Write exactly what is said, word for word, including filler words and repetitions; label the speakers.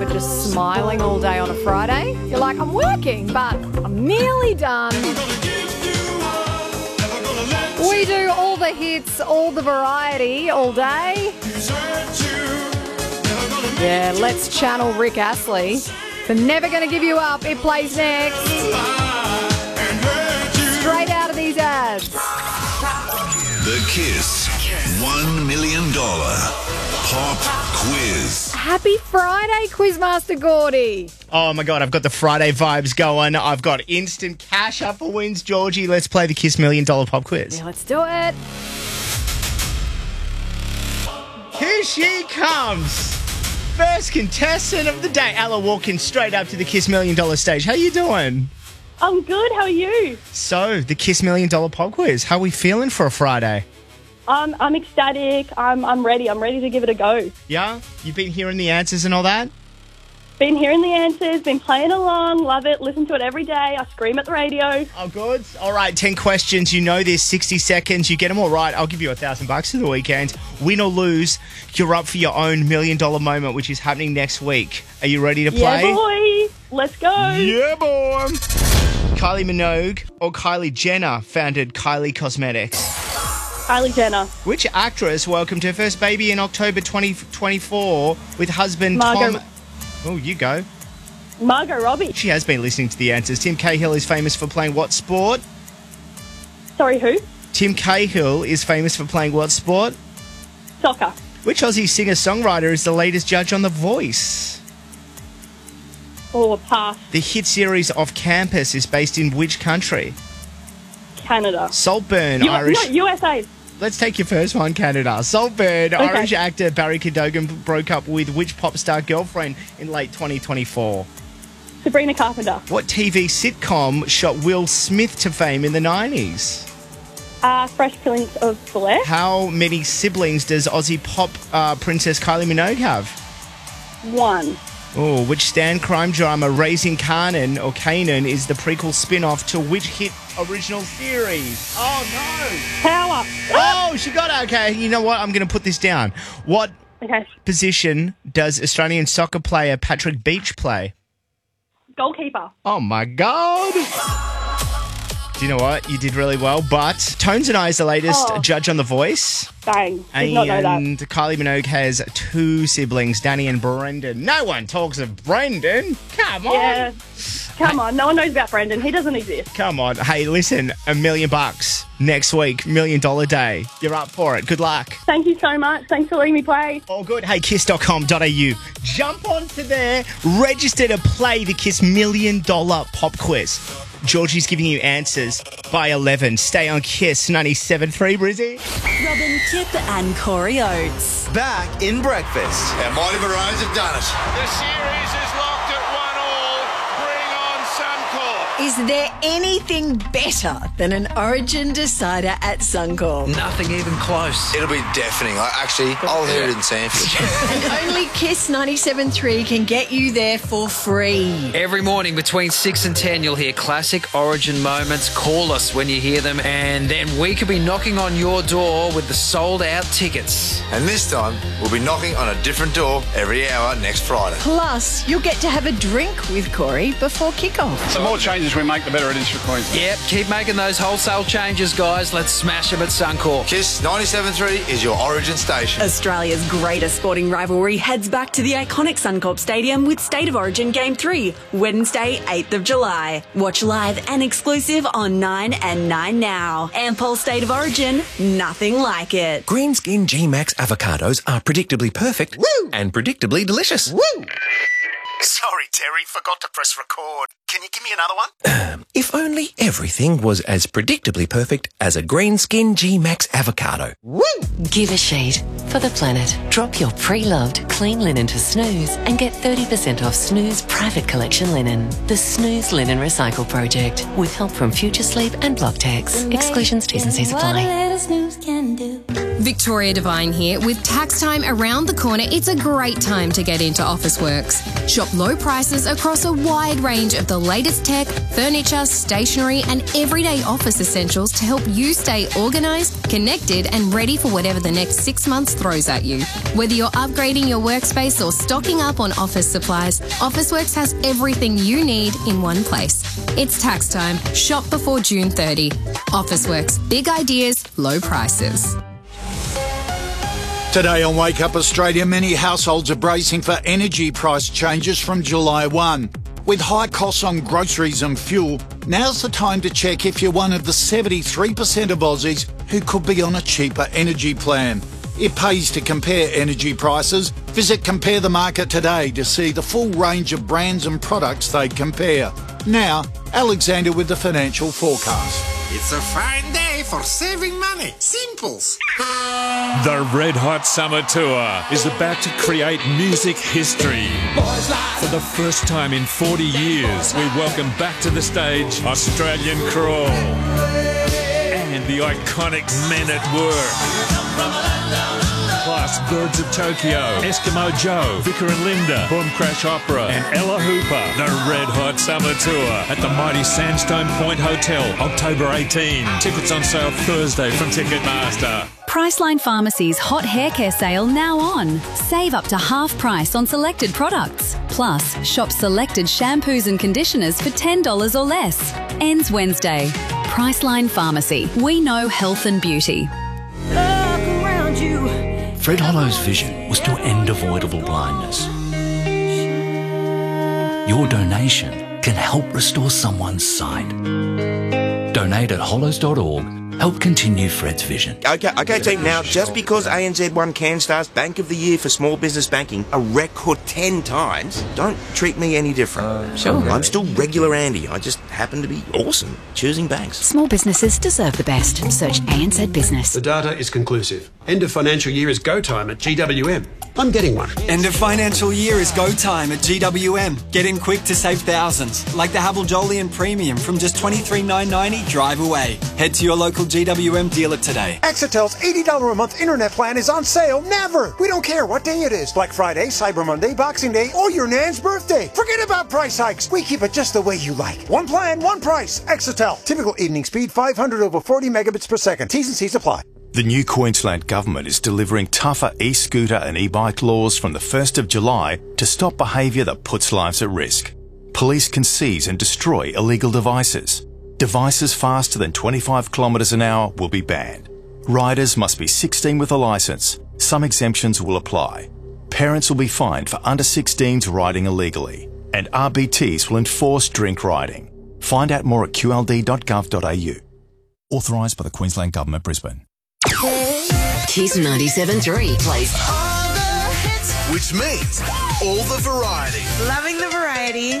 Speaker 1: But just smiling all day on a Friday. You're like, I'm working, but I'm nearly done. We do all the hits, all the variety, all day. Yeah, let's channel Rick Astley. For Never Gonna Give You Up, it plays next. Straight out of these ads.
Speaker 2: The Kiss one million dollars Pop Quiz.
Speaker 1: Happy Friday, Quizmaster Gordy.
Speaker 3: Oh, my God, I've got the Friday vibes going. I've got instant cash up for wins, Georgie. Let's play the Kiss Million Dollar Pop Quiz.
Speaker 1: Yeah, let's do it.
Speaker 3: Here she comes. First contestant of the day. Ella walking straight up to the Kiss Million Dollar stage. How you doing?
Speaker 4: I'm good. How are you?
Speaker 3: So, the Kiss Million Dollar Pop Quiz. How are we feeling for a Friday?
Speaker 4: Um, I'm ecstatic. I'm I'm ready. I'm ready to give it a go.
Speaker 3: Yeah? You've been hearing the answers and all that?
Speaker 4: Been hearing the answers, been playing along, love it, listen to it every day. I scream at the radio.
Speaker 3: Oh, good. All right, ten questions. You know this, sixty seconds. You get them all right, I'll give you a thousand bucks for the weekend. Win or lose, you're up for your own million dollar moment, which is happening next week. Are you ready to play?
Speaker 4: Yeah, boy. Let's go.
Speaker 3: Yeah, boy. Kylie Minogue or Kylie Jenner founded Kylie Cosmetics?
Speaker 4: Kylie Jenner.
Speaker 3: Which actress welcomed her first baby in October twenty twenty-four with husband
Speaker 4: Margot.
Speaker 3: Tom... Oh, you go.
Speaker 4: Margot Robbie.
Speaker 3: She has been listening to the answers. Tim Cahill is famous for playing what sport?
Speaker 4: Sorry, who?
Speaker 3: Tim Cahill is famous for playing what sport?
Speaker 4: Soccer.
Speaker 3: Which Aussie singer-songwriter is the latest judge on The Voice?
Speaker 4: Or pass.
Speaker 3: The hit series Off Campus is based in which country?
Speaker 4: Canada.
Speaker 3: Saltburn,
Speaker 4: U-
Speaker 3: Irish...
Speaker 4: No, U S A.
Speaker 3: Let's take your first one, Canada. Saltburn,
Speaker 4: Okay.
Speaker 3: Irish actor Barry Cadogan broke up with which pop star girlfriend in late twenty twenty-four?
Speaker 4: Sabrina Carpenter.
Speaker 3: What T V sitcom shot Will Smith to fame in the nineties?
Speaker 4: Uh, Fresh Prince of Bel-Air.
Speaker 3: How many siblings does Aussie pop uh, princess Kylie Minogue have?
Speaker 4: One.
Speaker 3: Oh, which Stan crime drama Raising Kanan or Kanan is the prequel spin-off to which hit original series? Oh, no.
Speaker 4: Power.
Speaker 3: Oh, she got it. Okay, you know what? I'm going to put this down. What
Speaker 4: Okay.
Speaker 3: position does Australian soccer player Patrick Beach play?
Speaker 4: Goalkeeper.
Speaker 3: Oh, my God. Do you know what? You did really well. But Tones and I is the latest
Speaker 4: Oh.
Speaker 3: judge on The Voice.
Speaker 4: Bang. Did not know that.
Speaker 3: And Kylie Minogue has two siblings, Danny and Brendan. No one talks of Brendan. Come on.
Speaker 4: Yeah. Come on. No one knows about Brendan. He doesn't exist.
Speaker 3: Come on. Hey, listen, a million bucks next week, million dollar day. You're up for it. Good luck.
Speaker 4: Thank you so much. Thanks for letting me play.
Speaker 3: All good. Hey, kiss dot com dot a u. Jump onto there, register to play the Kiss Million Dollar Pop Quiz. Georgie's giving you answers by eleven. Stay on Kiss ninety-seven point three, Brizzy.
Speaker 5: Robin Kip and Corey Oates.
Speaker 6: Back in breakfast.
Speaker 2: Our Mighty Maroons have done it.
Speaker 7: The series is locked at one all. Bring on Suncorp.
Speaker 5: Is there anything better than an Origin decider at Suncorp?
Speaker 6: Nothing even close.
Speaker 8: It'll be deafening. I actually, I'll hear it in Sanford.
Speaker 5: And only Kiss ninety-seven point three can get you there for free.
Speaker 9: Every morning between six and ten, you'll hear classic Origin moments. Call us when you hear them, and then we could be knocking on your door with the sold-out tickets.
Speaker 8: And this time, we'll be knocking on a different door every hour next Friday.
Speaker 5: Plus, you'll get to have a drink with Corey before kickoff.
Speaker 7: The more changes we make, the better it is for Queensland.
Speaker 9: Yep, keep making those wholesale changes, guys. Let's smash them at Suncorp.
Speaker 8: Kiss ninety-seven point three is your Origin station.
Speaker 10: Australia's greatest sporting rivalry heads back to the iconic Suncorp Stadium with State of Origin Game three, Wednesday, eighth of July. Watch live and exclusive on nine and nine now. Ampol State of Origin, nothing like it.
Speaker 11: Greenskin G-Max avocados are predictably perfect Woo! and predictably delicious. Woo!
Speaker 12: Sorry, Terry, forgot to press record. Can you give me another one?
Speaker 11: Um, if only everything was as predictably perfect as a Greenskin G-Max avocado. Woo!
Speaker 13: Give a shade for the planet. Drop your pre-loved clean linen to Snooze and get thirty percent off Snooze Private Collection linen. The Snooze Linen Recycle Project with help from Future Sleep and Blocktex. Exclusions, T's and C's apply.
Speaker 14: Victoria Devine here. With tax time around the corner, it's a great time to get into Officeworks. Shop low prices across a wide range of the latest tech, furniture, stationery, and everyday office essentials to help you stay organised, connected, and ready for whatever the next six months throws at you. Whether you're upgrading your workspace or stocking up on office supplies, Officeworks has everything you need in one place. It's tax time. Shop before June thirtieth. Officeworks. Big ideas, low prices.
Speaker 15: Today on Wake Up Australia, many households are bracing for energy price changes from July first. With high costs on groceries and fuel, now's the time to check if you're one of the seventy-three percent of Aussies who could be on a cheaper energy plan. It pays to compare energy prices. Visit Compare the Market today to see the full range of brands and products they compare. Now, Alexander with the financial forecast.
Speaker 16: It's a fine day for saving money. Simples.
Speaker 17: The Red Hot Summer Tour is about to create music history. For the first time in forty years, we welcome back to the stage Australian Crawl and the iconic Men at Work. Plus Birds of Tokyo, Eskimo Joe, Vicar and Linda, Boom Crash Opera, and Ella Hooper. The Red Hot Summer Tour at the mighty Sandstone Point Hotel, October eighteenth. Tickets on sale Thursday from Ticketmaster.
Speaker 18: Priceline Pharmacy's hot hair care sale now on. Save up to half price on selected products. Plus, shop selected shampoos and conditioners for ten dollars or less. Ends Wednesday. Priceline Pharmacy. We know health and beauty.
Speaker 19: Look around you. Fred Hollow's vision was to end avoidable blindness. Your donation can help restore someone's sight. Donate at hollows dot org. Help continue Fred's vision.
Speaker 20: Okay, okay, team. Now, just because A N Z won CanStar's Bank of the Year for small business banking a record ten times, don't treat me any different. Uh, sure. I'm still regular Andy. I just happen to be awesome choosing banks.
Speaker 21: Small businesses deserve the best. Search A N Z Business.
Speaker 22: The data is conclusive. End of financial year is go time at G W M. I'm getting one.
Speaker 23: End of financial year is go time at G W M. Get in quick to save thousands, like the Havel Jolyon Premium from just twenty-three thousand nine hundred ninety. Drive away. Head to your local G W M dealer today.
Speaker 24: Exitel's eighty dollars a month internet plan is on sale never. We don't care what day it is. Black Friday, Cyber Monday, Boxing Day, or your nan's birthday. Forget about price hikes. We keep it just the way you like. One plan, one price. Exitel. Typical evening speed five hundred over forty megabits per second. T's and C's apply.
Speaker 25: The new Queensland Government is delivering tougher e-scooter and e-bike laws from the first of July to stop behaviour that puts lives at risk. Police can seize and destroy illegal devices. Devices faster than twenty-five kilometres an hour will be banned. Riders must be sixteen with a licence. Some exemptions will apply. Parents will be fined for under sixteens riding illegally. And R B Ts will enforce drink riding. Find out more at q l d dot gov dot a u. Authorised by the Queensland Government, Brisbane.
Speaker 13: Kiss ninety-seven point three plays
Speaker 2: Which means all the variety.
Speaker 26: Loving the variety.